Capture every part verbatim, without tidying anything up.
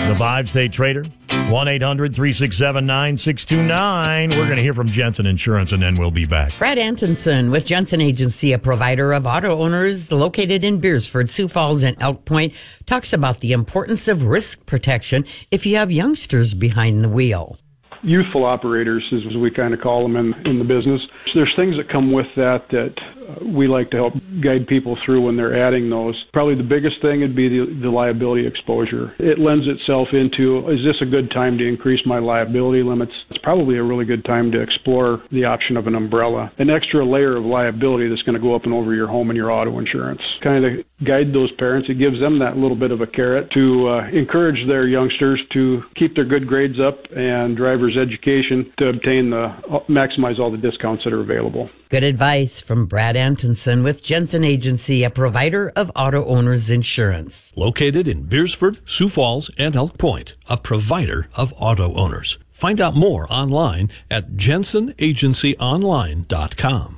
The Five State Trader, one eight hundred three six seven nine six two nine. We're going to hear from Jensen Insurance, and then we'll be back. Brad Antonson with Jensen Agency, a provider of auto owners located in Beersford, Sioux Falls, and Elk Point, talks about the importance of risk protection if you have youngsters behind the wheel. Youthful operators, as we kind of call them in, in the business. There's things that come with that that uh, we like to help guide people through when they're adding those. Probably the biggest thing would be the, the liability exposure. It lends itself into, is this a good time to increase my liability limits? It's probably a really good time to explore the option of an umbrella, an extra layer of liability that's going to go up and over your home and your auto insurance. Kind of guide those parents. It gives them that little bit of a carrot to uh, encourage their youngsters to keep their good grades up and driver's education to obtain the maximize all the discounts that are available. Good advice from Brad Antonson with Jensen Agency, a provider of auto owners insurance. Located in Beersford, Sioux Falls, and Elk Point, a provider of auto owners. Find out more online at jensen agency online dot com.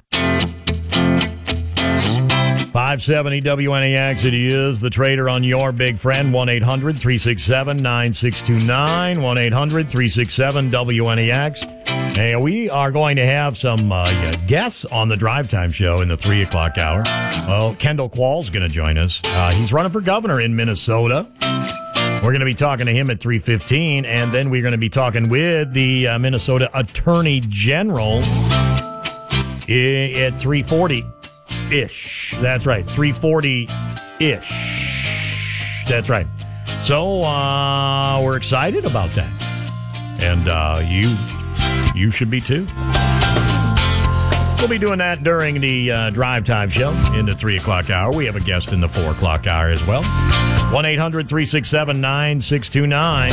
five seventy W N A X, it is the Trader on your big friend, one eight hundred three six seven nine six two nine, one eight hundred three six seven W N A X. And we are going to have some uh, guests on the Drive Time Show in the three o'clock hour. Well, Kendall Quall's going to join us. Uh, he's running for governor in Minnesota. We're going to be talking to him at three fifteen, and then we're going to be talking with the uh, Minnesota Attorney General I- at three forty-ish. That's right, three forty-ish. That's right. So uh, we're excited about that. And uh, you you should be too. We'll be doing that during the uh, Drive Time Show in the three o'clock hour. We have a guest in the four o'clock hour as well. one eight hundred three six seven nine six two nine.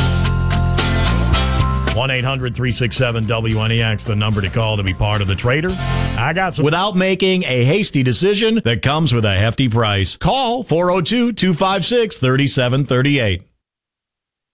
one eight hundred three six seven W N E X, the number to call to be part of the Trader. I got some. Without making a hasty decision that comes with a hefty price. Call four oh two, two five six, three seven three eight.